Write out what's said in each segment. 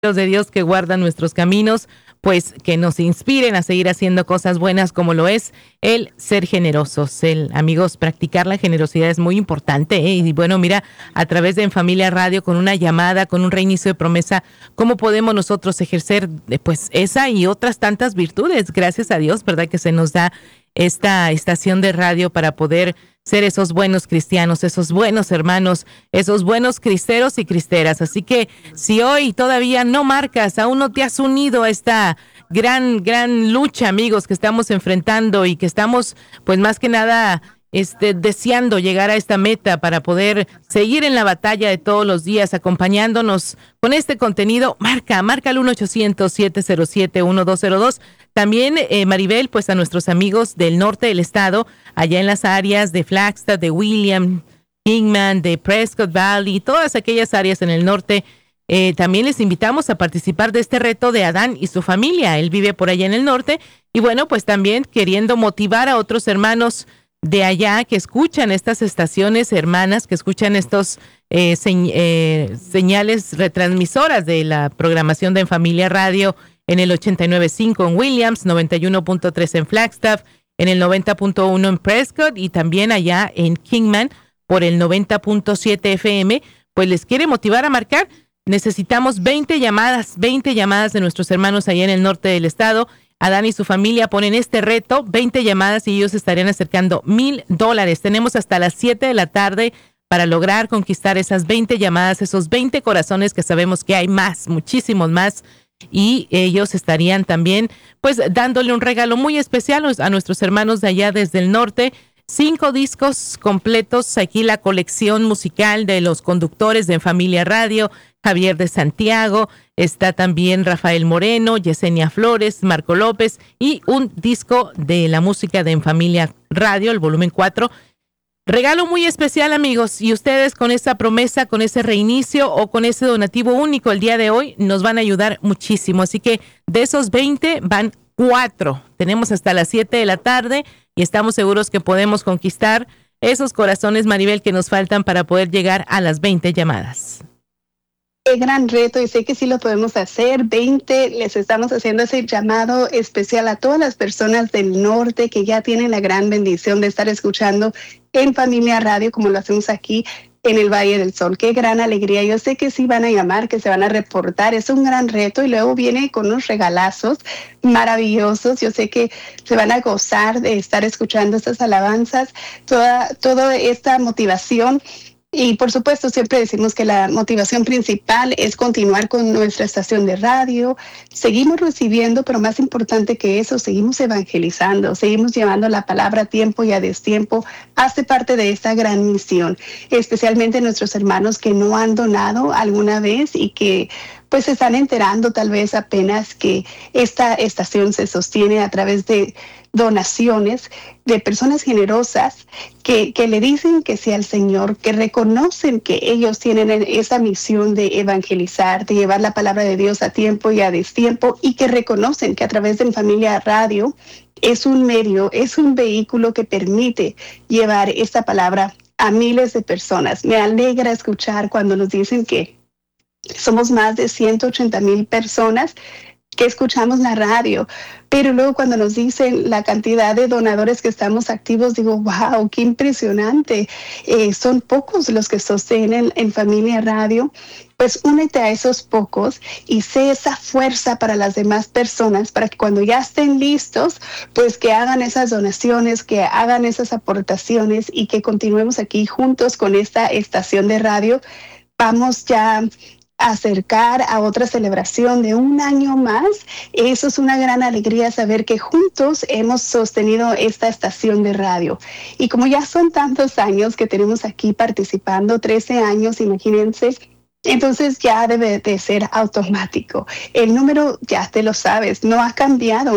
de Dios que guardan nuestros caminos, pues que nos inspiren a seguir haciendo cosas buenas como lo es el ser generosos. Amigos, practicar la generosidad es muy importante, ¿eh? Y bueno, mira, a través de En Familia Radio, con una llamada, con un reinicio de promesa, ¿cómo podemos nosotros ejercer pues esa y otras tantas virtudes? Gracias a Dios, ¿verdad? Que se nos da esta estación de radio para poder ser esos buenos cristianos, esos buenos hermanos, esos buenos cristeros y cristeras. Así que si hoy todavía no marcas, aún no te has unido a esta gran lucha, amigos, que estamos enfrentando y que estamos, pues más que nada, deseando llegar a esta meta para poder seguir en la batalla de todos los días, acompañándonos con este contenido, marca el 1-800-707-1202. También, Maribel, pues a nuestros amigos del norte del estado, allá en las áreas de Flagstaff, de William, Kingman, de Prescott Valley, todas aquellas áreas en el norte, también les invitamos a participar de este reto de Adán y su familia. Él vive por allá en el norte y bueno, pues también queriendo motivar a otros hermanos de allá que escuchan estas estaciones hermanas, que escuchan estos señales retransmisoras de la programación de En Familia Radio en el 89.5 en Williams, 91.3 en Flagstaff, en el 90.1 en Prescott y también allá en Kingman por el 90.7 FM, pues les quiere motivar a marcar. Necesitamos 20 llamadas de nuestros hermanos allá en el norte del estado. Adán y su familia ponen este reto, 20 llamadas y ellos estarían acercando $1,000. Tenemos hasta las 7 de la tarde para lograr conquistar esas 20 llamadas, esos 20 corazones que sabemos que hay más, muchísimos más. Y ellos estarían también pues dándole un regalo muy especial a nuestros hermanos de allá desde el norte. 5 discos completos, aquí la colección musical de los conductores de En Familia Radio, Javier de Santiago, está también Rafael Moreno, Yesenia Flores, Marco López y un disco de la música de En Familia Radio, el volumen 4. Regalo muy especial, amigos, y ustedes con esa promesa, con ese reinicio o con ese donativo único el día de hoy nos van a ayudar muchísimo. Así que de esos 20 van 4. Tenemos hasta las 7 de la tarde y estamos seguros que podemos conquistar esos corazones, Maribel, que nos faltan para poder llegar a las 20 llamadas. Qué gran reto y sé que sí lo podemos hacer. 20, les estamos haciendo ese llamado especial a todas las personas del norte que ya tienen la gran bendición de estar escuchando En Familia Radio como lo hacemos aquí en el Valle del Sol. Qué gran alegría. Yo sé que sí van a llamar, que se van a reportar. Es un gran reto y luego viene con unos regalazos maravillosos. Yo sé que se van a gozar de estar escuchando estas alabanzas, toda esta motivación. Y por supuesto siempre decimos que la motivación principal es continuar con nuestra estación de radio. Seguimos recibiendo, pero más importante que eso, seguimos evangelizando, seguimos llevando la palabra a tiempo y a destiempo. Hace parte de esta gran misión, especialmente nuestros hermanos que no han donado alguna vez y que pues se están enterando tal vez apenas que esta estación se sostiene a través de donaciones de personas generosas que le dicen que sí al Señor, que reconocen que ellos tienen esa misión de evangelizar, de llevar la palabra de Dios a tiempo y a destiempo, y que reconocen que a través de En Familia Radio es un medio, es un vehículo que permite llevar esta palabra a miles de personas. Me alegra escuchar cuando nos dicen que somos más de 180,000 personas que escuchamos la radio, pero luego cuando nos dicen la cantidad de donadores que estamos activos, digo, wow, qué impresionante. Son pocos los que sostienen En Familia Radio. Pues únete a esos pocos y sé esa fuerza para las demás personas, para que cuando ya estén listos, pues que hagan esas donaciones, que hagan esas aportaciones y que continuemos aquí juntos con esta estación de radio. Vamos ya acercar a otra celebración de un año más. Eso es una gran alegría saber que juntos hemos sostenido esta estación de radio. Y como ya son tantos años que tenemos aquí participando, 13 años, imagínense, entonces ya debe de ser automático. El número ya te lo sabes, no ha cambiado,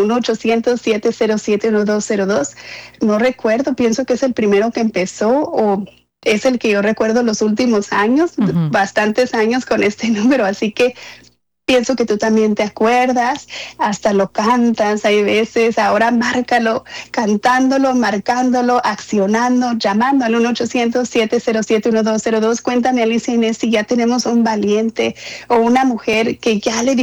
1-800-707-1202. No recuerdo, pienso que es el primero que empezó o es el que yo recuerdo los últimos años, bastantes años con este número, así que Pienso que tú también te acuerdas, hasta lo cantas, hay veces, ahora márcalo, cantándolo, marcándolo, accionando, llamando al 1-800-707-1202. Cuéntame, Alicia Inés, si ya tenemos un valiente o una mujer que ya le